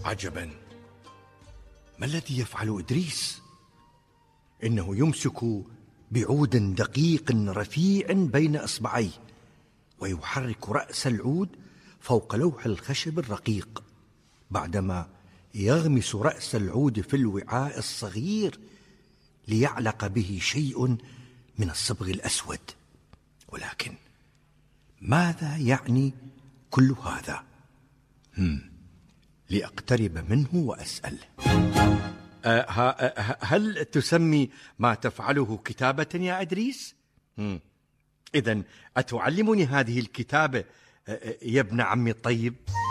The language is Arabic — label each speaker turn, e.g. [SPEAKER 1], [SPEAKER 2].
[SPEAKER 1] عجبا، ما الذي يفعل إدريس؟ إنه يمسك بعود دقيق رفيع بين إصبعيه، ويحرك رأس العود فوق لوح الخشب الرقيق، بعدما يغمس رأس العود في الوعاء الصغير ليعلق به شيء من الصبغ الأسود. ولكن ماذا يعني كل هذا؟ لأقترب منه وأسأل. هل تسمي ما تفعله كتابة يا إدريس؟ إذن أتعلمني هذه الكتابة يا ابن عمي الطيب؟